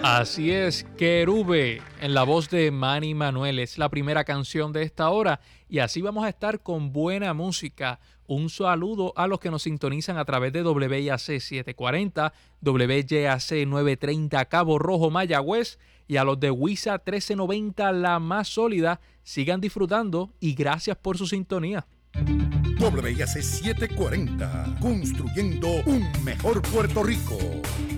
Así es, Querube, en la voz de Manny Manuel, es la primera canción de esta hora y así vamos a estar con buena música. Un saludo a los que nos sintonizan a través de WIAC 740, WYAC 930 Cabo Rojo, Mayagüez y a los de WISA 1390 La Más Sólida. Sigan disfrutando y gracias por su sintonía. WIAC 740, construyendo un mejor Puerto Rico.